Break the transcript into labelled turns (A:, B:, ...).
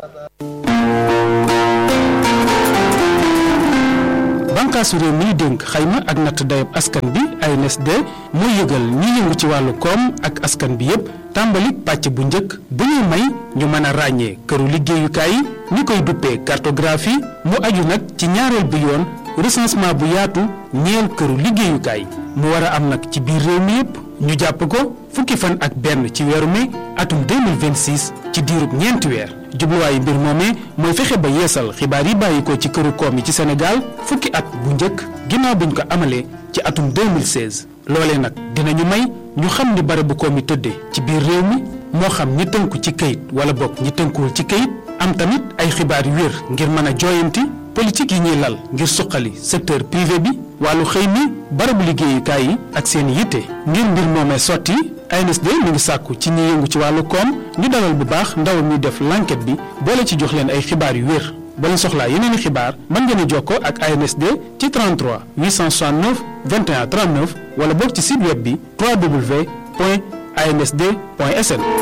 A: bànqaasu réew mi dénk xayma ak natt dayab askan bi ANSD mooy yëgal ñi yëngu ci wàllu koom ak askan bi yépp tàmbali pàcc bu njëkk bu ñuy may ñu mën a ràññee këru liggéeyukaay yi ñi koy duppee cartographie mu aju nag ci ñaareel bi yoon recensement bu yaatu ñeel këru liggéeyukaay mu war a am nag ci biir réew mi yépp ñu jàpp ko fukki fan ak benn ci weeru mai atum 2026 ci diirub ñeenti weer jubluwaayu mbir moomee mooy fexe ba yeesal xibaar yi bàyyi ko ci këru koom yi ci Sénégal fukki at bu njëkk ginnaaw buñ ko amalee ci atum 2016 loolee nag dinañu may ñu xam ni barabu koom yi tëddee ci biir réew mi moo xam ñi tënku ci kayit wala bokk ñi tënkuwul ci kayit am tamit ay xibaar yu wér ngir mën a jooyanti politique yi ñuy lal ngir suqali secteur privé bi wàllu xëy mi barabu liggéeyukaay yi ak seen yitte ngir mbir moomee sotti ANSD mi ngi sàkku ci ñi yëngu ci wàllu koom ñu dalal bu baax ndaw mi def l'enquête bi boole ci jox leen ay xibaar yu wér boo leen soxlaa yeneen i xibaar mën ngeen a jokkoo ak ANSD ci 33 869 21 39 wala boog ci site web bi www.ansd.sn